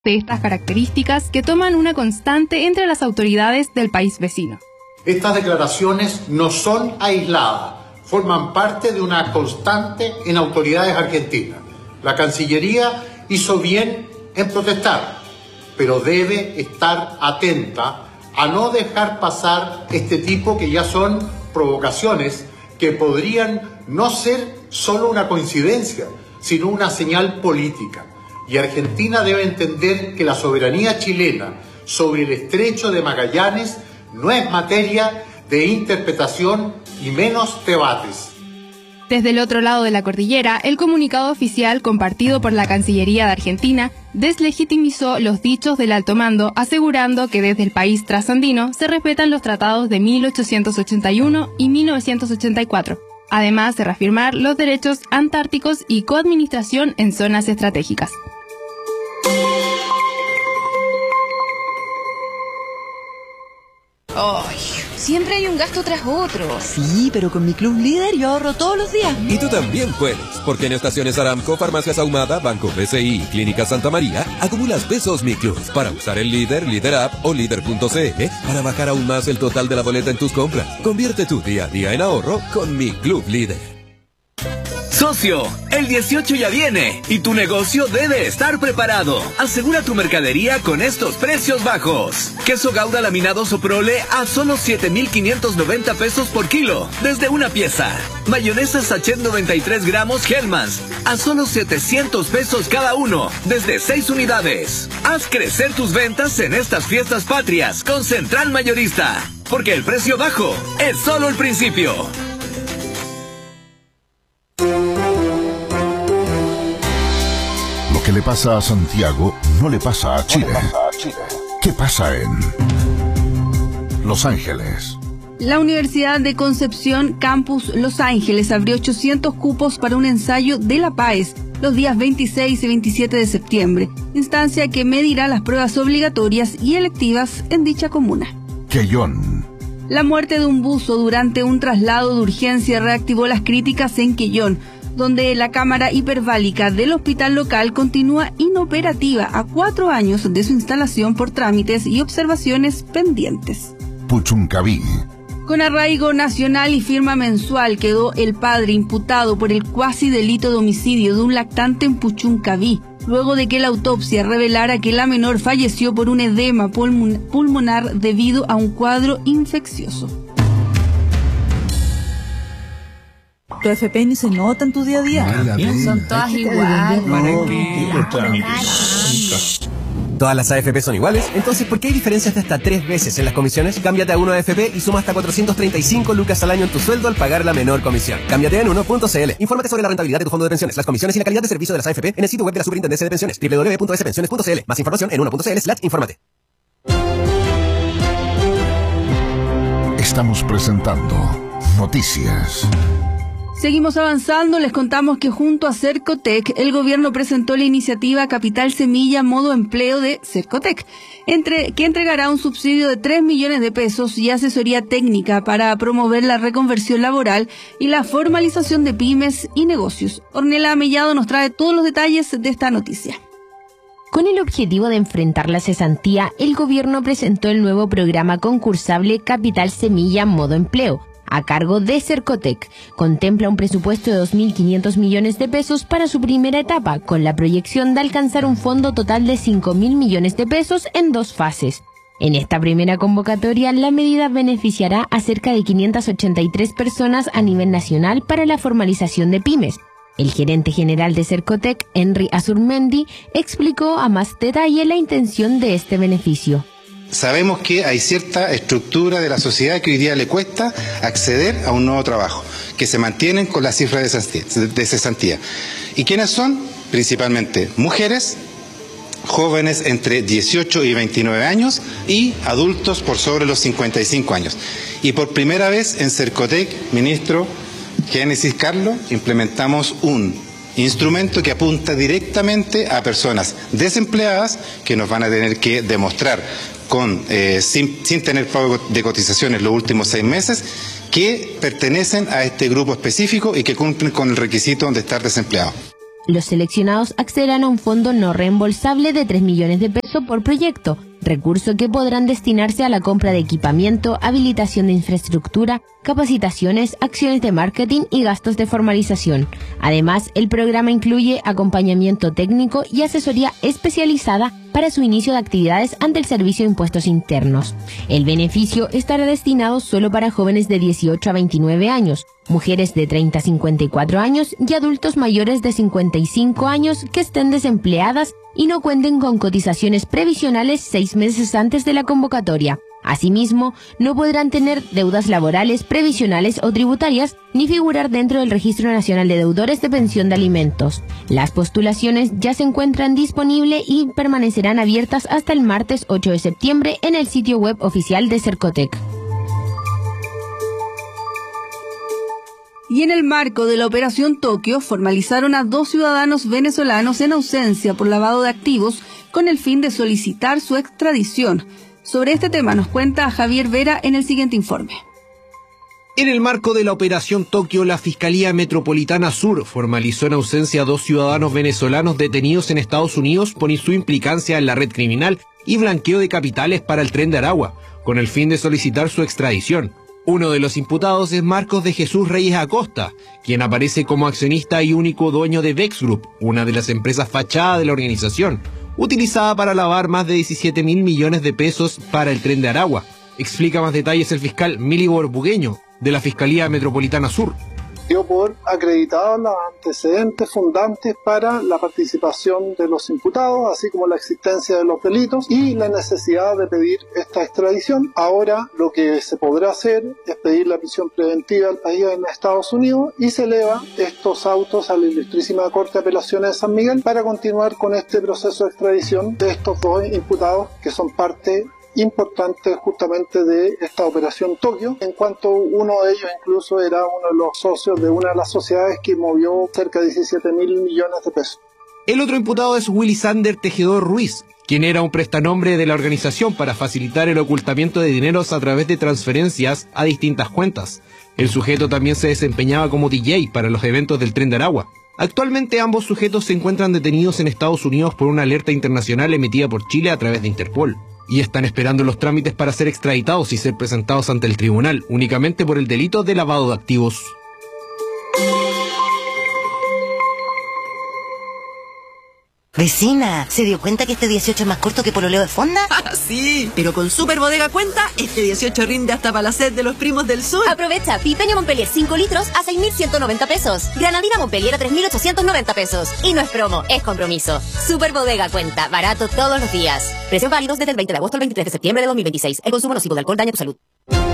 de estas características que toman una constante entre las autoridades del país vecino. Estas declaraciones no son aisladas, forman parte de una constante en autoridades argentinas. La Cancillería hizo bien en protestar, pero debe estar atenta a no dejar pasar este tipo que ya son provocaciones que podrían no ser solo una coincidencia, sino una señal política. Y Argentina debe entender que la soberanía chilena sobre el estrecho de Magallanes no es materia de interpretación y menos debates. Desde el otro lado de la cordillera, el comunicado oficial compartido por la Cancillería de Argentina deslegitimizó los dichos del alto mando, asegurando que desde el país trasandino se respetan los tratados de 1881 y 1984, además de reafirmar los derechos antárticos y coadministración en zonas estratégicas. ¡Ay! Siempre hay un gasto tras otro. Sí, pero con mi Club Líder yo ahorro todos los días. Y tú también puedes, porque en Estaciones Aramco, Farmacias Ahumada, Banco BCI y Clínica Santa María, acumulas pesos Mi Club para usar el Líder, Líder App o Líder.cl para bajar aún más el total de la boleta en tus compras. Convierte tu día a día en ahorro con Mi Club Líder. Socio, el 18 ya viene y tu negocio debe estar preparado. Asegura tu mercadería con estos precios bajos. Queso Gouda laminado Soprole a solo 7,590 pesos por kilo, desde una pieza. Mayonesa Sachet 93 gramos Hellmann's a solo 700 pesos cada uno, desde 6 unidades. Haz crecer tus ventas en estas fiestas patrias con Central Mayorista, porque el precio bajo es solo el principio. Lo que le pasa a Santiago no le pasa a Chile. ¿Qué pasa en Los Ángeles? La Universidad de Concepción Campus Los Ángeles abrió 800 cupos para un ensayo de la PAES los días 26 y 27 de septiembre, instancia que medirá las pruebas obligatorias y electivas en dicha comuna. Quellón. La muerte de un buzo durante un traslado de urgencia reactivó las críticas en Quellón, donde la cámara hiperbálica del hospital local continúa inoperativa a 4 años de su instalación por trámites y observaciones pendientes. Puchuncaví. Con arraigo nacional y firma mensual quedó el padre imputado por el cuasi delito de homicidio de un lactante en Puchuncaví, luego de que la autopsia revelara que la menor falleció por un edema pulmonar debido a un cuadro infeccioso. Tu FP ni se nota en tu día a día. Son todas iguales. ¿Todas las AFP son iguales? Entonces, ¿por qué hay diferencias de hasta 3 veces en las comisiones? Cámbiate a Uno AFP y suma hasta 435 lucas al año en tu sueldo al pagar la menor comisión. Cámbiate en uno.cl. Infórmate sobre la rentabilidad de tu fondo de pensiones, las comisiones y la calidad de servicio de las AFP en el sitio web de la Superintendencia de Pensiones, www.spensiones.cl. Más información en uno.cl/infórmate. Estamos presentando Noticias. Seguimos avanzando, les contamos que junto a Cercotec, el gobierno presentó la iniciativa Capital Semilla Modo Empleo de Cercotec, que entregará un subsidio de 3 millones de pesos y asesoría técnica para promover la reconversión laboral y la formalización de pymes y negocios. Ornella Mellado nos trae todos los detalles de esta noticia. Con el objetivo de enfrentar la cesantía, el gobierno presentó el nuevo programa concursable Capital Semilla Modo Empleo, a cargo de Cercotec. Contempla un presupuesto de 2.500 millones de pesos para su primera etapa, con la proyección de alcanzar un fondo total de 5.000 millones de pesos en 2 fases. En esta primera convocatoria, la medida beneficiará a cerca de 583 personas a nivel nacional para la formalización de pymes. El gerente general de Cercotec, Henry Azurmendi, explicó a más detalle la intención de este beneficio. Sabemos que hay cierta estructura de la sociedad que hoy día le cuesta acceder a un nuevo trabajo, que se mantienen con la cifra de cesantía. ¿Y quiénes son? Principalmente mujeres, jóvenes entre 18 y 29 años y adultos por sobre los 55 años. Y por primera vez en Cercotec, ministro Génesis Carlos, implementamos un instrumento que apunta directamente a personas desempleadas que nos van a tener que demostrar sin tener pago de cotizaciones los últimos 6 meses, que pertenecen a este grupo específico y que cumplen con el requisito de estar desempleados. Los seleccionados accederán a un fondo no reembolsable de 3 millones de pesos por proyecto, recursos que podrán destinarse a la compra de equipamiento, habilitación de infraestructura, capacitaciones, acciones de marketing y gastos de formalización. Además, el programa incluye acompañamiento técnico y asesoría especializada para su inicio de actividades ante el Servicio de Impuestos Internos. El beneficio estará destinado solo para jóvenes de 18 a 29 años, mujeres de 30 a 54 años y adultos mayores de 55 años que estén desempleadas y no cuenten con cotizaciones previsionales 6 meses antes de la convocatoria. Asimismo, no podrán tener deudas laborales, previsionales o tributarias, ni figurar dentro del Registro Nacional de Deudores de Pensión de Alimentos. Las postulaciones ya se encuentran disponibles y permanecerán abiertas hasta el martes 8 de septiembre en el sitio web oficial de Cercotec. Y en el marco de la Operación Tokio, formalizaron a 2 ciudadanos venezolanos en ausencia por lavado de activos con el fin de solicitar su extradición. Sobre este tema nos cuenta Javier Vera en el siguiente informe. En el marco de la Operación Tokio, la Fiscalía Metropolitana Sur formalizó en ausencia a 2 ciudadanos venezolanos detenidos en Estados Unidos por su implicancia en la red criminal y blanqueo de capitales para el Tren de Aragua, con el fin de solicitar su extradición. Uno de los imputados es Marcos de Jesús Reyes Acosta, quien aparece como accionista y único dueño de Vex Group, una de las empresas fachada de la organización, utilizada para lavar más de 17.000 millones de pesos para el Tren de Aragua. Explica más detalles el fiscal Milibor Bugueño, de la Fiscalía Metropolitana Sur. Dio por acreditados los antecedentes fundantes para la participación de los imputados, así como la existencia de los delitos y la necesidad de pedir esta extradición. Ahora lo que se podrá hacer es pedir la prisión preventiva al país en Estados Unidos y se eleva estos autos a la Ilustrísima Corte de Apelaciones de San Miguel para continuar con este proceso de extradición de estos 2 imputados que son parte importante justamente de esta Operación Tokio, en cuanto uno de ellos incluso era uno de los socios de una de las sociedades que movió cerca de 17.000 millones de pesos. El otro imputado es Willy Sander Tejedor Ruiz, quien era un prestanombre de la organización para facilitar el ocultamiento de dineros a través de transferencias a distintas cuentas. El sujeto también se desempeñaba como DJ para los eventos del Tren de Aragua. Actualmente ambos sujetos se encuentran detenidos en Estados Unidos por una alerta internacional emitida por Chile a través de Interpol, y están esperando los trámites para ser extraditados y ser presentados ante el tribunal, únicamente por el delito de lavado de activos. Vecina, ¿se dio cuenta que este 18 es más corto que pololeo de fonda? Sí, pero con Super Bodega Cuenta, este 18 rinde hasta para la sed de los primos del sur. Aprovecha Pipeño Montpellier 5 litros a 6.190 pesos. Granadina Montpellier a 3.890 pesos. Y no es promo, es compromiso. Super Bodega Cuenta, barato todos los días. Precios válidos desde el 20 de agosto al 23 de septiembre de 2026. El consumo nocivo de alcohol daña tu salud.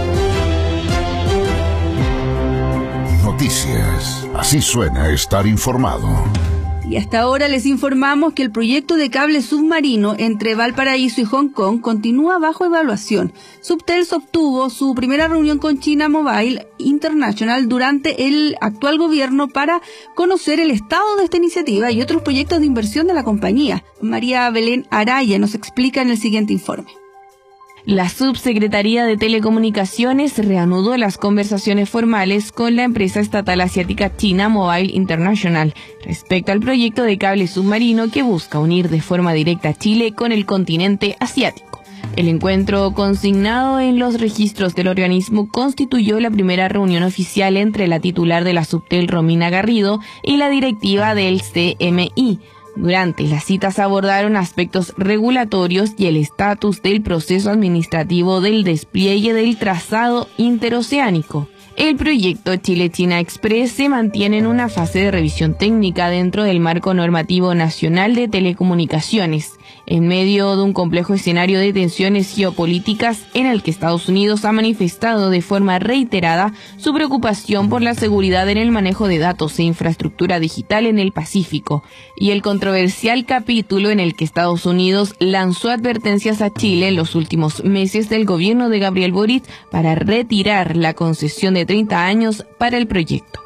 Noticias. Así suena estar informado. Y hasta ahora les informamos que el proyecto de cable submarino entre Valparaíso y Hong Kong continúa bajo evaluación. Subtel obtuvo su primera reunión con China Mobile International durante el actual gobierno para conocer el estado de esta iniciativa y otros proyectos de inversión de la compañía. María Belén Araya nos explica en el siguiente informe. La Subsecretaría de Telecomunicaciones reanudó las conversaciones formales con la empresa estatal asiática China Mobile International respecto al proyecto de cable submarino que busca unir de forma directa a Chile con el continente asiático. El encuentro, consignado en los registros del organismo, constituyó la primera reunión oficial entre la titular de la Subtel, Romina Garrido, y la directiva del CMI. Durante las citas abordaron aspectos regulatorios y el estatus del proceso administrativo del despliegue del trazado interoceánico. El proyecto Chile-China Express se mantiene en una fase de revisión técnica dentro del marco normativo nacional de telecomunicaciones, en medio de un complejo escenario de tensiones geopolíticas en el que Estados Unidos ha manifestado de forma reiterada su preocupación por la seguridad en el manejo de datos e infraestructura digital en el Pacífico, y el controversial capítulo en el que Estados Unidos lanzó advertencias a Chile en los últimos meses del gobierno de Gabriel Boric para retirar la concesión de 30 años para el proyecto.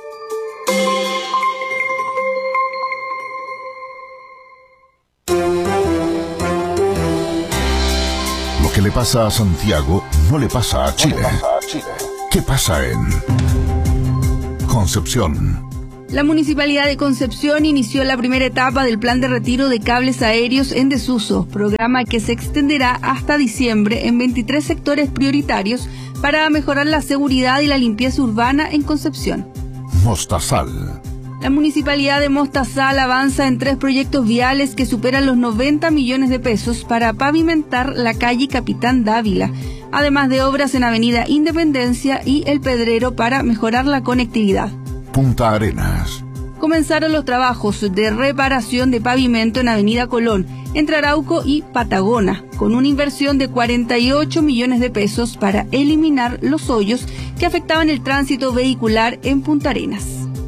Lo que le pasa a Santiago no le pasa a Chile. ¿Qué pasa en Concepción, La Municipalidad de Concepción inició la primera etapa del plan de retiro de cables aéreos en desuso, programa que se extenderá hasta diciembre en 23 sectores prioritarios para mejorar la seguridad y la limpieza urbana en Concepción. Mostazal. La Municipalidad de Mostazal avanza en 3 proyectos viales que superan los 90 millones de pesos para pavimentar la calle Capitán Dávila, además de obras en Avenida Independencia y El Pedrero para mejorar la conectividad. Punta Arenas. Comenzaron los trabajos de reparación de pavimento en Avenida Colón, entre Arauco y Patagona, con una inversión de 48 millones de pesos para eliminar los hoyos que afectaban el tránsito vehicular en Punta Arenas.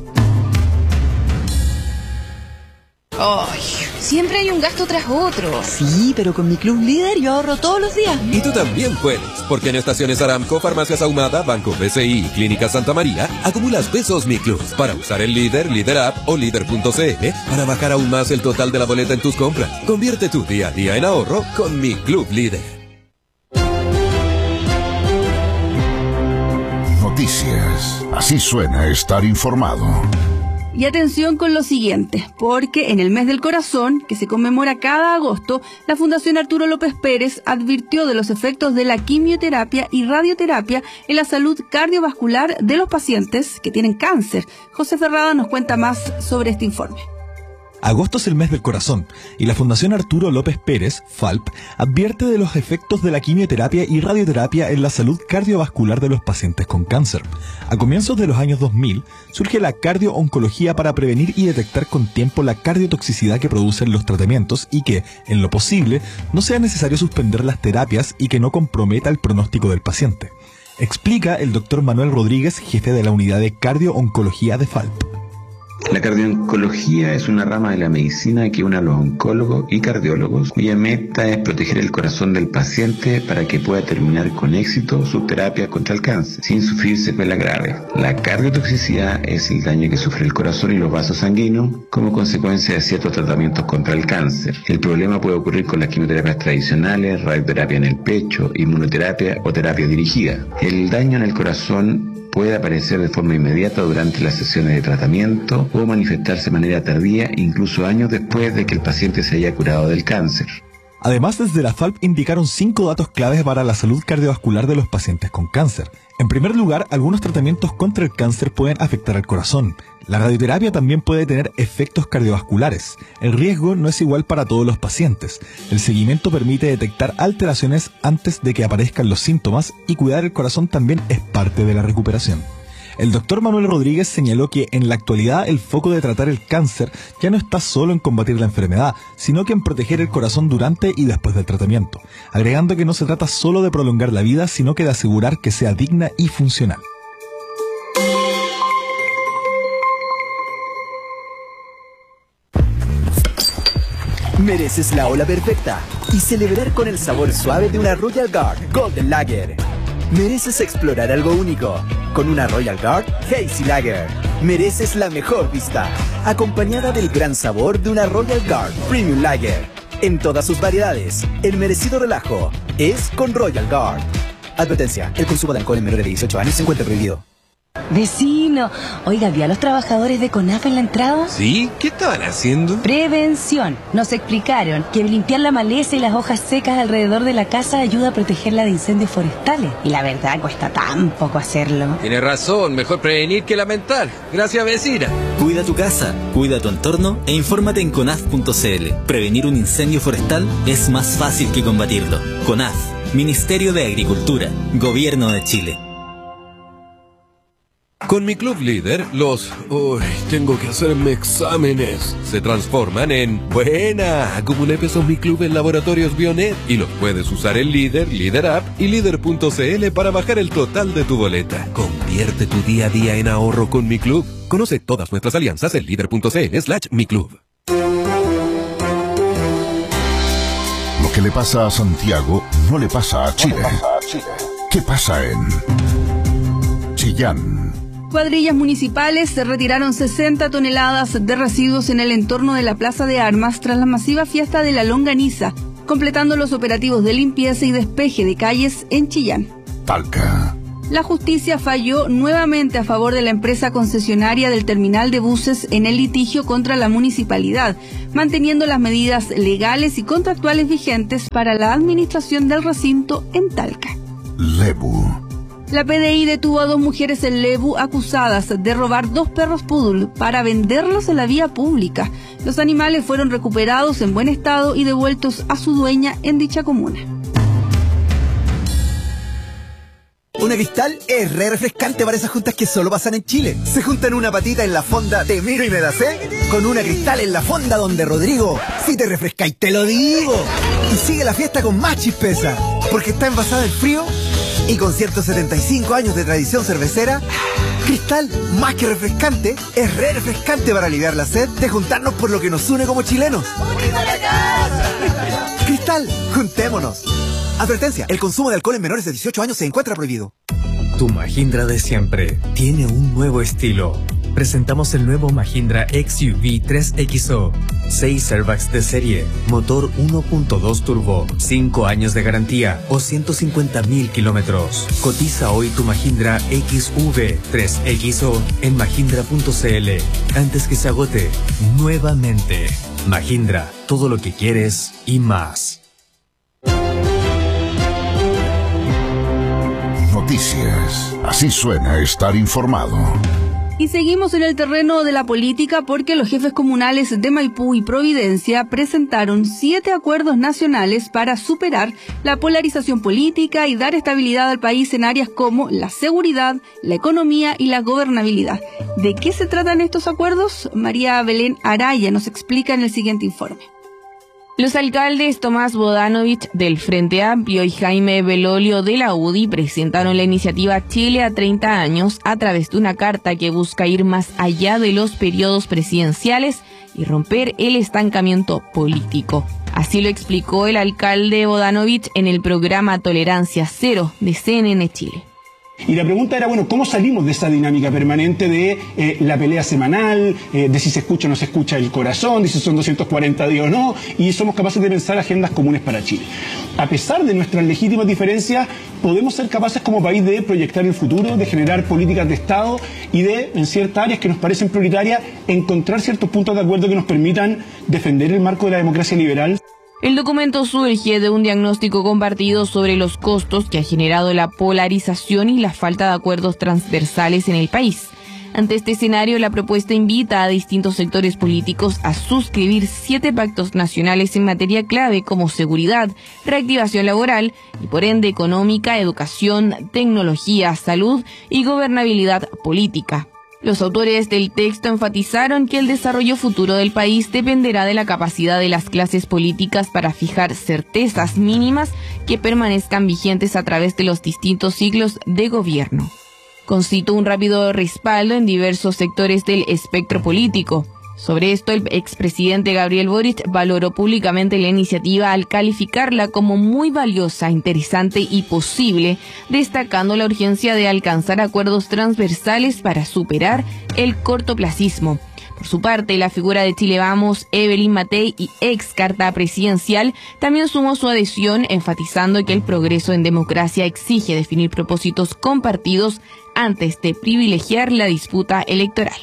Ay, siempre hay un gasto tras otro. Sí, pero con mi Club Líder yo ahorro todos los días. Y tú también puedes, porque en Estaciones Aramco, Farmacias Ahumada, Banco BCI y Clínica Santa María, acumulas pesos Mi Club para usar el Líder, Líder App o Líder.cl para bajar aún más el total de la boleta en tus compras. Convierte tu día a día en ahorro con Mi Club Líder. Noticias. Así suena estar informado. Y atención con lo siguiente, porque en el mes del corazón, que se conmemora cada agosto, la Fundación Arturo López Pérez advirtió de los efectos de la quimioterapia y radioterapia en la salud cardiovascular de los pacientes que tienen cáncer. José Ferrada nos cuenta más sobre este informe. Agosto es el mes del corazón y la Fundación Arturo López Pérez, FALP, advierte de los efectos de la quimioterapia y radioterapia en la salud cardiovascular de los pacientes con cáncer. A comienzos de los años 2000, surge la cardiooncología para prevenir y detectar con tiempo la cardiotoxicidad que producen los tratamientos y que, en lo posible, no sea necesario suspender las terapias y que no comprometa el pronóstico del paciente. Explica el Dr. Manuel Rodríguez, jefe de la unidad de cardiooncología de FALP. La cardiooncología es una rama de la medicina que une a los oncólogos y cardiólogos, cuya meta es proteger el corazón del paciente para que pueda terminar con éxito su terapia contra el cáncer, sin sufrir secuelas graves. La cardiotoxicidad es el daño que sufre el corazón y los vasos sanguíneos como consecuencia de ciertos tratamientos contra el cáncer. El problema puede ocurrir con las quimioterapias tradicionales, radioterapia en el pecho, inmunoterapia o terapia dirigida. El daño en el corazón puede aparecer de forma inmediata durante las sesiones de tratamiento o manifestarse de manera tardía, incluso años después de que el paciente se haya curado del cáncer. Además, desde la FALP indicaron 5 datos claves para la salud cardiovascular de los pacientes con cáncer. En primer lugar, algunos tratamientos contra el cáncer pueden afectar al corazón. La radioterapia también puede tener efectos cardiovasculares. El riesgo no es igual para todos los pacientes. El seguimiento permite detectar alteraciones antes de que aparezcan los síntomas y cuidar el corazón también es parte de la recuperación. El doctor Manuel Rodríguez señaló que en la actualidad el foco de tratar el cáncer ya no está solo en combatir la enfermedad, sino que en proteger el corazón durante y después del tratamiento, agregando que no se trata solo de prolongar la vida, sino que de asegurar que sea digna y funcional. Mereces la ola perfecta y celebrar con el sabor suave de una Royal Guard Golden Lager. Mereces explorar algo único con una Royal Guard Hazy Lager. Mereces la mejor vista, acompañada del gran sabor de una Royal Guard Premium Lager. En todas sus variedades, el merecido relajo es con Royal Guard. Advertencia, el consumo de alcohol en menores de 18 años se encuentra prohibido. Vecino, oiga, ¿vio a los trabajadores de CONAF en la entrada? ¿Sí? ¿Qué estaban haciendo? Prevención. Nos explicaron que limpiar la maleza y las hojas secas alrededor de la casa ayuda a protegerla de incendios forestales. Y la verdad cuesta tan poco hacerlo. Tiene razón, mejor prevenir que lamentar. Gracias, vecina. Cuida tu casa, cuida tu entorno e infórmate en conaf.cl. Prevenir un incendio forestal es más fácil que combatirlo. CONAF, Ministerio de Agricultura, Gobierno de Chile. Con Mi Club Líder, tengo que hacerme exámenes, se transforman en buena. Acumulé pesos Mi Club en Laboratorios Bionet y los puedes usar en Líder, Líder App y Líder.cl para bajar el total de tu boleta. Convierte tu día a día en ahorro con Mi Club. Conoce todas nuestras alianzas en Líder.cl/Mi Club. Lo que le pasa a Santiago no le pasa a Chile. ¿Qué pasa en Chillán? Cuadrillas municipales se retiraron 60 toneladas de residuos en el entorno de la Plaza de Armas tras la masiva fiesta de la longaniza, completando los operativos de limpieza y despeje de calles en Chillán. Talca. La justicia falló nuevamente a favor de la empresa concesionaria del terminal de buses en el litigio contra la municipalidad, manteniendo las medidas legales y contractuales vigentes para la administración del recinto en Talca. Lebu. La PDI detuvo a 2 mujeres en Lebu acusadas de robar 2 perros poodle para venderlos en la vía pública. Los animales fueron recuperados en buen estado y devueltos a su dueña en dicha comuna. Una Cristal es re refrescante para esas juntas que solo pasan en Chile. Se juntan una patita en la fonda Te Miro y Me Da Sé, con una Cristal en la fonda donde Rodrigo, si te refrescáis te lo digo. Y sigue la fiesta con más chispeza, porque está envasada en frío y con 175 años de tradición cervecera. Cristal, más que refrescante, es re refrescante para aliviar la sed de juntarnos por lo que nos une como chilenos. Cristal, juntémonos. Advertencia, el consumo de alcohol en menores de 18 años se encuentra prohibido. Tu Mahindra de siempre tiene un nuevo estilo. Presentamos el nuevo Mahindra XUV 3XO. 6 airbags de serie, motor 1.2 turbo, 5 años de garantía o 150.000 kilómetros. Cotiza hoy tu Mahindra XUV 3XO en mahindra.cl antes que se agote nuevamente. Mahindra, todo lo que quieres y más. Noticias. Así suena estar informado. Y seguimos en el terreno de la política porque los jefes comunales de Maipú y Providencia presentaron 7 acuerdos nacionales para superar la polarización política y dar estabilidad al país en áreas como la seguridad, la economía y la gobernabilidad. ¿De qué se tratan estos acuerdos? María Belén Araya nos explica en el siguiente informe. Los alcaldes Tomás Bodanovich del Frente Amplio y Jaime Belolio de la UDI presentaron la iniciativa Chile a 30 años a través de una carta que busca ir más allá de los periodos presidenciales y romper el estancamiento político. Así lo explicó el alcalde Bodanovich en el programa Tolerancia Cero de CNN Chile. Y la pregunta era, bueno, ¿cómo salimos de esa dinámica permanente de la pelea semanal, de si se escucha o no se escucha el corazón, de si son 240 días o no, y somos capaces de pensar agendas comunes para Chile? A pesar de nuestras legítimas diferencias, podemos ser capaces como país de proyectar el futuro, de generar políticas de Estado y de, en ciertas áreas que nos parecen prioritarias, encontrar ciertos puntos de acuerdo que nos permitan defender el marco de la democracia liberal. El documento surge de un diagnóstico compartido sobre los costos que ha generado la polarización y la falta de acuerdos transversales en el país. Ante este escenario, la propuesta invita a distintos sectores políticos a suscribir 7 pactos nacionales en materia clave como seguridad, reactivación laboral y por ende económica, educación, tecnología, salud y gobernabilidad política. Los autores del texto enfatizaron que el desarrollo futuro del país dependerá de la capacidad de las clases políticas para fijar certezas mínimas que permanezcan vigentes a través de los distintos siglos de gobierno. Concitó un rápido respaldo en diversos sectores del espectro político. Sobre esto, el expresidente Gabriel Boric valoró públicamente la iniciativa al calificarla como muy valiosa, interesante y posible, destacando la urgencia de alcanzar acuerdos transversales para superar el cortoplacismo. Por su parte, la figura de Chile Vamos, Evelyn Matei y ex carta presidencial, también sumó su adhesión, enfatizando que el progreso en democracia exige definir propósitos compartidos antes de privilegiar la disputa electoral.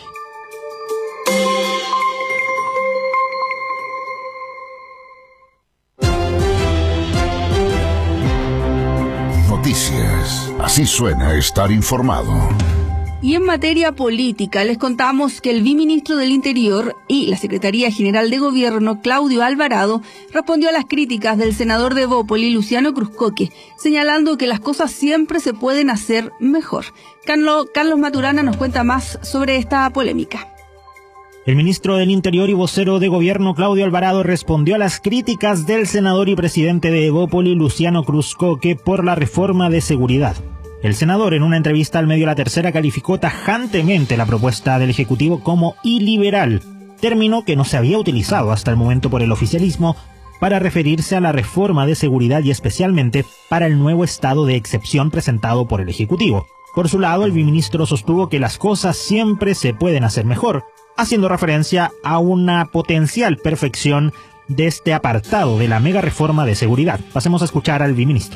Noticias. Así suena estar informado. Y en materia política, les contamos que el viceministro del Interior y la Secretaría General de Gobierno, Claudio Alvarado, respondió a las críticas del senador de Evópoli, Luciano Cruzcoque, señalando que las cosas siempre se pueden hacer mejor. Carlos Maturana nos cuenta más sobre esta polémica. El ministro del Interior y vocero de Gobierno, Claudio Alvarado, respondió a las críticas del senador y presidente de Evópoli, Luciano Cruzcoque, por la reforma de seguridad. El senador, en una entrevista al medio La Tercera, calificó tajantemente la propuesta del Ejecutivo como iliberal, término que no se había utilizado hasta el momento por el oficialismo para referirse a la reforma de seguridad y especialmente para el nuevo estado de excepción presentado por el Ejecutivo. Por su lado, el viceministro sostuvo que las cosas siempre se pueden hacer mejor, haciendo referencia a una potencial perfección de este apartado de la mega reforma de seguridad. Pasemos a escuchar al viceministro.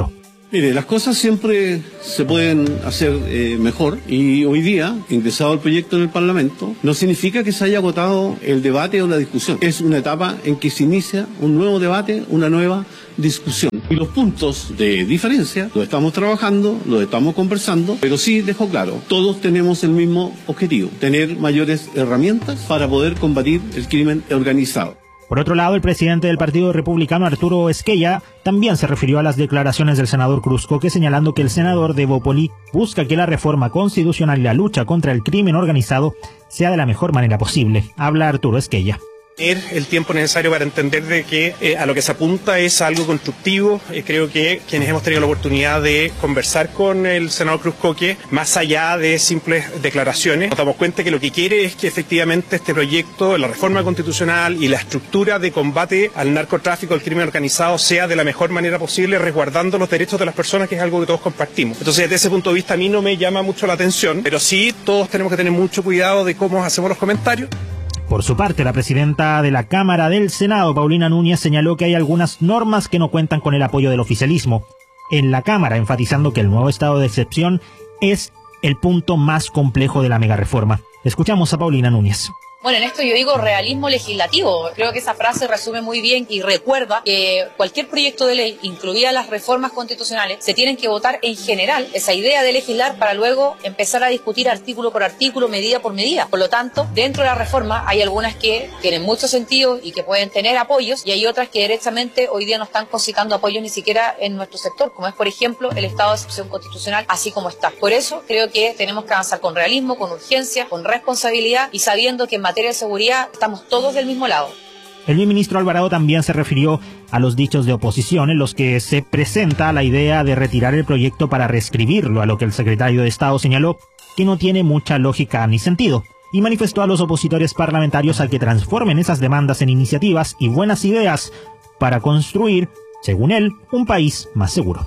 Mire, las cosas siempre se pueden hacer mejor y hoy día, ingresado el proyecto en el Parlamento, no significa que se haya agotado el debate o la discusión. Es una etapa en que se inicia un nuevo debate, una nueva discusión. Y los puntos de diferencia los estamos trabajando, los estamos conversando, pero sí dejo claro, todos tenemos el mismo objetivo, tener mayores herramientas para poder combatir el crimen organizado. Por otro lado, el presidente del Partido Republicano, Arturo Esquella, también se refirió a las declaraciones del senador Cruzcoque, señalando que el senador de Bópoli busca que la reforma constitucional y la lucha contra el crimen organizado sea de la mejor manera posible. Habla Arturo Esquella. El tiempo necesario para entender de que a lo que se apunta es algo constructivo. Creo que quienes hemos tenido la oportunidad de conversar con el senador Cruzcoque, más allá de simples declaraciones, nos damos cuenta que lo que quiere es que efectivamente este proyecto, la reforma constitucional y la estructura de combate al narcotráfico, al crimen organizado, sea de la mejor manera posible, resguardando los derechos de las personas, que es algo que todos compartimos. Entonces, desde ese punto de vista, a mí no me llama mucho la atención, pero sí todos tenemos que tener mucho cuidado de cómo hacemos los comentarios. Por su parte, la presidenta de la Cámara del Senado, Paulina Núñez, señaló que hay algunas normas que no cuentan con el apoyo del oficialismo en la Cámara, enfatizando que el nuevo estado de excepción es el punto más complejo de la megareforma. Escuchamos a Paulina Núñez. Bueno, en esto yo digo realismo legislativo. Creo que esa frase resume muy bien y recuerda que cualquier proyecto de ley, incluidas las reformas constitucionales, se tienen que votar en general, esa idea de legislar, para luego empezar a discutir artículo por artículo, medida por medida. Por lo tanto, dentro de la reforma hay algunas que tienen mucho sentido y que pueden tener apoyos, y hay otras que derechamente hoy día no están concitando apoyos ni siquiera en nuestro sector, como es, por ejemplo, el estado de excepción constitucional, así como está. Por eso creo que tenemos que avanzar con realismo, con urgencia, con responsabilidad y sabiendo que en materia de seguridad estamos todos del mismo lado. El ministro Alvarado también se refirió a los dichos de oposición en los que se presenta la idea de retirar el proyecto para reescribirlo, a lo que el secretario de Estado señaló que no tiene mucha lógica ni sentido, y manifestó a los opositores parlamentarios a que transformen esas demandas en iniciativas y buenas ideas para construir, según él, un país más seguro.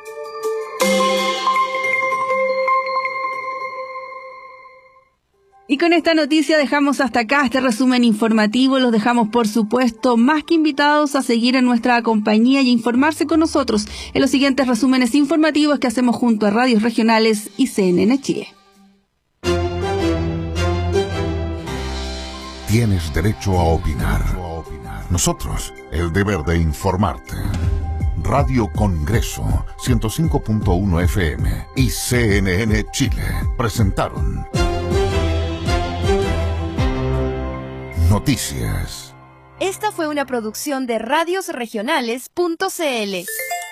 Y con esta noticia dejamos hasta acá este resumen informativo. Los dejamos, por supuesto, más que invitados a seguir en nuestra compañía y a informarse con nosotros en los siguientes resúmenes informativos que hacemos junto a radios regionales y CNN Chile. Tienes derecho a opinar. Nosotros, el deber de informarte. Radio Congreso 105.1 FM y CNN Chile presentaron Noticias. Esta fue una producción de radiosregionales.cl.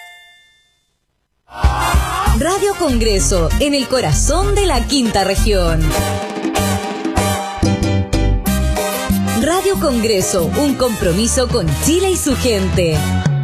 Radio Congreso, en el corazón de la Quinta Región. Radio Congreso, un compromiso con Chile y su gente.